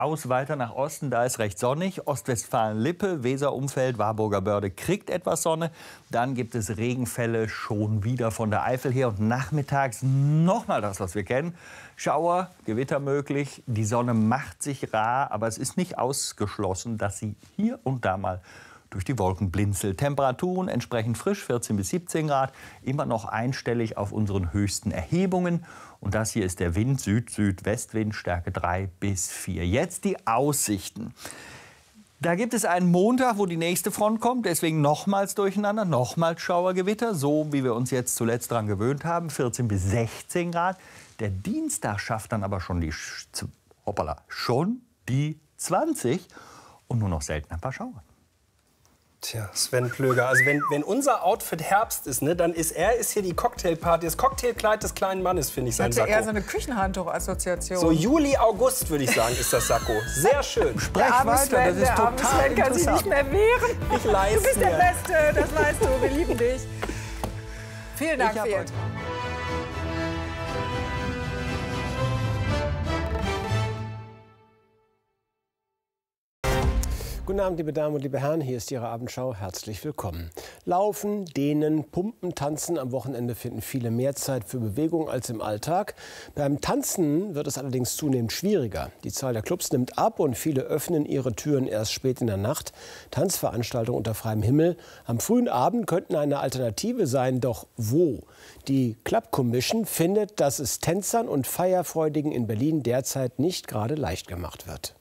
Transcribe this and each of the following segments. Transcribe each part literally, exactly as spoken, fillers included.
Aus weiter nach Osten, da ist recht sonnig. Ostwestfalen-Lippe, Weserumfeld, Warburger Börde kriegt etwas Sonne. Dann gibt es Regenfälle schon wieder von der Eifel her. Und nachmittags nochmal das, was wir kennen. Schauer, Gewitter möglich. Die Sonne macht sich rar, aber es ist nicht ausgeschlossen, dass sie hier und da mal durch die Wolken blinzelt. Temperaturen entsprechend frisch, vierzehn bis siebzehn Grad. Immer noch einstellig auf unseren höchsten Erhebungen. Und das hier ist der Wind, Süd-Südwestwind, Stärke drei bis vier. Jetzt die Aussichten. Da gibt es einen Montag, wo die nächste Front kommt. Deswegen nochmals durcheinander, nochmals Schauergewitter. So wie wir uns jetzt zuletzt daran gewöhnt haben, vierzehn bis sechzehn Grad. Der Dienstag schafft dann aber schon die, hoppala, schon die zwanzig und nur noch selten ein paar Schauer. Tja, Sven Plöger, also wenn, wenn unser Outfit Herbst ist, ne, dann ist er ist hier die Cocktailparty, das Cocktailkleid des kleinen Mannes, finde ich, sein Sakko. Ich hatte eher so eine Küchenhandtuch-Assoziation. So Juli, August, würde ich sagen, ist das Sakko. Sehr schön. Sprech weiter, das ist total Sven kann sich nicht mehr wehren. Ich leiste. Du bist der Beste, das weißt du, wir lieben dich. Vielen Dank, Fiat. Guten Abend, liebe Damen und liebe Herren, hier ist Ihre Abendschau. Herzlich willkommen. Laufen, Dehnen, Pumpen, Tanzen. Am Wochenende finden viele mehr Zeit für Bewegung als im Alltag. Beim Tanzen wird es allerdings zunehmend schwieriger. Die Zahl der Clubs nimmt ab und viele öffnen ihre Türen erst spät in der Nacht. Tanzveranstaltungen unter freiem Himmel am frühen Abend könnten eine Alternative sein, doch wo? Die Club Commission findet, dass es Tänzern und Feierfreudigen in Berlin derzeit nicht gerade leicht gemacht wird.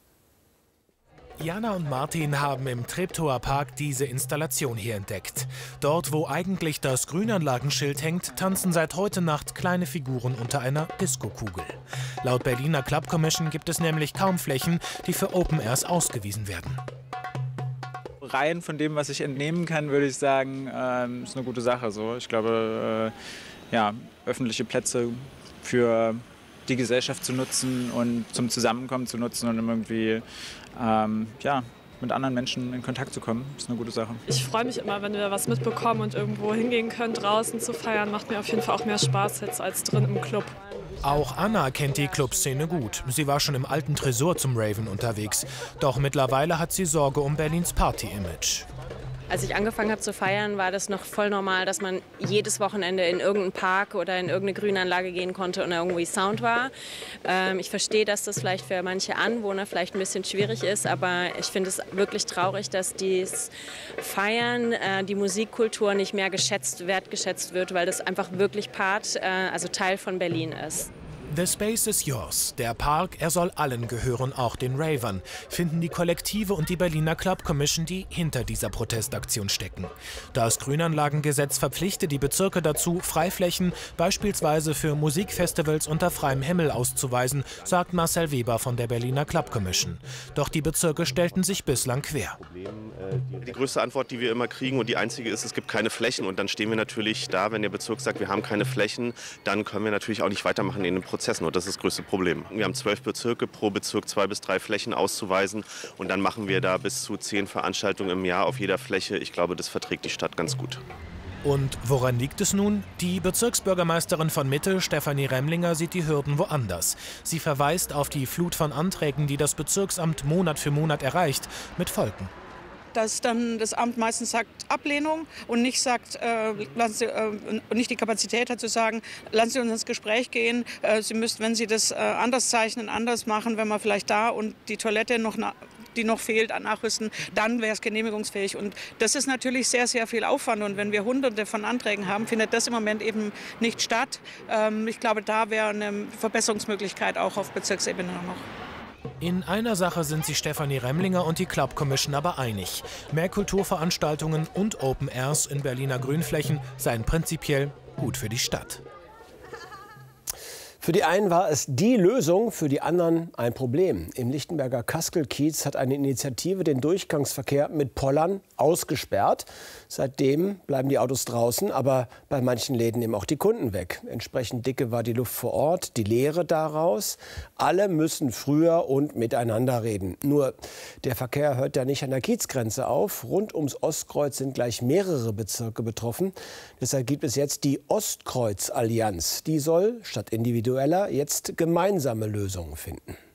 Jana und Martin haben im Treptower Park diese Installation hier entdeckt. Dort, wo eigentlich das Grünanlagenschild hängt, tanzen seit heute Nacht kleine Figuren unter einer Diskokugel. Laut Berliner Club Commission gibt es nämlich kaum Flächen, die für Open Airs ausgewiesen werden. Rein von dem, was ich entnehmen kann, würde ich sagen, ähm, ist eine gute Sache. So. Ich glaube, äh, ja, öffentliche Plätze für die Gesellschaft zu nutzen und zum Zusammenkommen zu nutzen und irgendwie ähm, ja, mit anderen Menschen in Kontakt zu kommen, ist eine gute Sache. Ich freue mich immer, wenn wir was mitbekommen und irgendwo hingehen können, draußen zu feiern. Macht mir auf jeden Fall auch mehr Spaß jetzt als drin im Club. Auch Anna kennt die Clubszene gut. Sie war schon im alten Tresor zum Raven unterwegs. Doch mittlerweile hat sie Sorge um Berlins Party-Image. Als ich angefangen habe zu feiern, war das noch voll normal, dass man jedes Wochenende in irgendeinen Park oder in irgendeine Grünanlage gehen konnte und irgendwie Sound war. Ähm, ich verstehe, dass das vielleicht für manche Anwohner vielleicht ein bisschen schwierig ist, aber ich finde es wirklich traurig, dass dieses Feiern, äh, die Musikkultur nicht mehr geschätzt, wertgeschätzt wird, weil das einfach wirklich Part, äh, also Teil von Berlin ist. The Space is yours. Der Park, er soll allen gehören, auch den Ravern, finden die Kollektive und die Berliner Club Commission, die hinter dieser Protestaktion stecken. Das Grünanlagengesetz verpflichtet die Bezirke dazu, Freiflächen beispielsweise für Musikfestivals unter freiem Himmel auszuweisen, sagt Marcel Weber von der Berliner Club Commission. Doch die Bezirke stellten sich bislang quer. Die größte Antwort, die wir immer kriegen und die einzige ist, es gibt keine Flächen. Und dann stehen wir natürlich da, wenn der Bezirk sagt, wir haben keine Flächen, dann können wir natürlich auch nicht weitermachen in den Prozess. Und das ist das größte Problem. Wir haben zwölf Bezirke, pro Bezirk zwei bis drei Flächen auszuweisen. Und dann machen wir da bis zu zehn Veranstaltungen im Jahr auf jeder Fläche. Ich glaube, das verträgt die Stadt ganz gut. Und woran liegt es nun? Die Bezirksbürgermeisterin von Mitte, Stefanie Remlinger, sieht die Hürden woanders. Sie verweist auf die Flut von Anträgen, die das Bezirksamt Monat für Monat erreicht, mit Folgen. Dass dann das Amt meistens sagt Ablehnung und nicht sagt, äh, lassen Sie, äh, und nicht die Kapazität hat zu sagen, lassen Sie uns ins Gespräch gehen. Äh, Sie müssten, wenn Sie das äh, anders zeichnen, anders machen, wenn man vielleicht da und die Toilette noch die noch fehlt, nachrüsten, dann wäre es genehmigungsfähig. Und das ist natürlich sehr, sehr viel Aufwand. Und wenn wir hunderte von Anträgen haben, findet das im Moment eben nicht statt. Ähm, ich glaube, da wäre eine Verbesserungsmöglichkeit auch auf Bezirksebene noch. In einer Sache sind sich Stefanie Remlinger und die Club Commission aber einig. Mehr Kulturveranstaltungen und Open Airs in Berliner Grünflächen seien prinzipiell gut für die Stadt. Für die einen war es die Lösung, für die anderen ein Problem. Im Lichtenberger Kaskelkiez hat eine Initiative den Durchgangsverkehr mit Pollern ausgesperrt. Seitdem bleiben die Autos draußen, aber bei manchen Läden eben auch die Kunden weg. Entsprechend dicke war die Luft vor Ort, die Lehre daraus. Alle müssen früher und miteinander reden. Nur der Verkehr hört ja nicht an der Kiezgrenze auf. Rund ums Ostkreuz sind gleich mehrere Bezirke betroffen. Deshalb gibt es jetzt die Ostkreuz-Allianz. Die soll statt individueller jetzt gemeinsame Lösungen finden.